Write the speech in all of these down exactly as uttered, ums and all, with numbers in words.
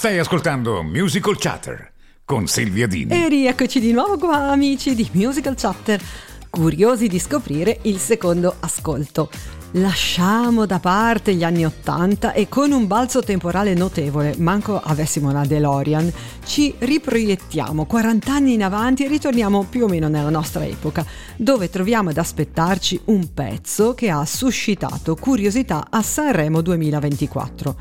Stai ascoltando Musical Chatter con Silvia Dini. E rieccoci di nuovo qua, amici di Musical Chatter, curiosi di scoprire il secondo ascolto. Lasciamo da parte gli anni ottanta e con un balzo temporale notevole, manco avessimo una DeLorean, ci riproiettiamo quaranta anni in avanti e ritorniamo più o meno nella nostra epoca, dove troviamo ad aspettarci un pezzo che ha suscitato curiosità a Sanremo duemilaventiquattro.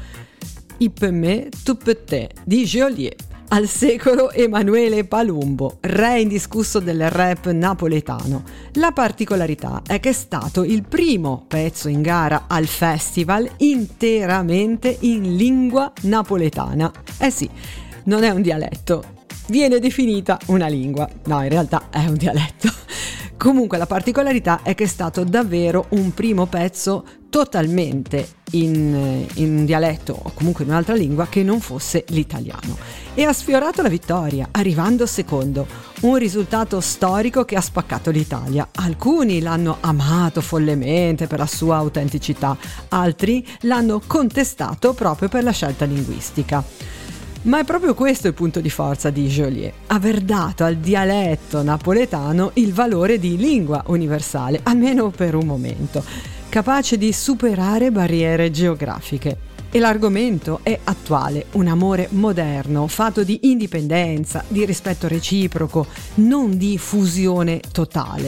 I per me, tu per te di Geolier. Al secolo Emanuele Palumbo, re indiscusso del rap napoletano. La particolarità è che è stato il primo pezzo in gara al festival interamente in lingua napoletana. Eh sì, non è un dialetto, viene definita una lingua. No, in realtà è un dialetto. Comunque la particolarità è che è stato davvero un primo pezzo totalmente in, in un dialetto o comunque in un'altra lingua che non fosse l'italiano, e ha sfiorato la vittoria arrivando secondo, un risultato storico che ha spaccato l'Italia. Alcuni l'hanno amato follemente per la sua autenticità, altri l'hanno contestato proprio per la scelta linguistica. Ma è proprio questo il punto di forza di Geolier, aver dato al dialetto napoletano il valore di lingua universale, almeno per un momento, capace di superare barriere geografiche. E l'argomento è attuale, un amore moderno, fatto di indipendenza, di rispetto reciproco, non di fusione totale.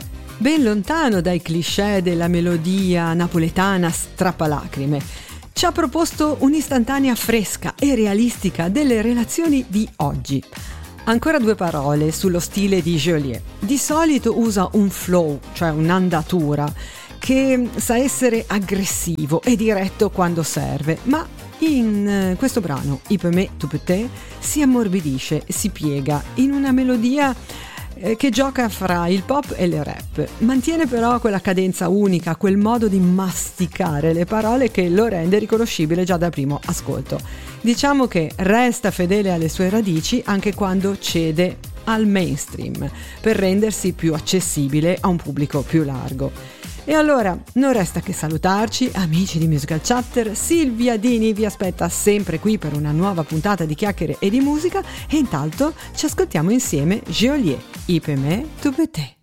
Ben lontano dai cliché della melodia napoletana strappalacrime, ci ha proposto un'istantanea fresca e realistica delle relazioni di oggi. Ancora due parole sullo stile di Geolier. Di solito usa un flow, cioè un'andatura, che sa essere aggressivo e diretto quando serve, ma in questo brano, I per me, tu per te, si ammorbidisce, si piega in una melodia che gioca fra il pop e il rap, mantiene però quella cadenza unica, quel modo di masticare le parole che lo rende riconoscibile già dal primo ascolto. Diciamo che resta fedele alle sue radici anche quando cede al mainstream per rendersi più accessibile a un pubblico più largo. E allora non resta che salutarci, amici di Musical Chatter. Silvia Dini vi aspetta sempre qui per una nuova puntata di chiacchiere e di musica, e intanto ci ascoltiamo insieme Geolier, I per me, tu per te.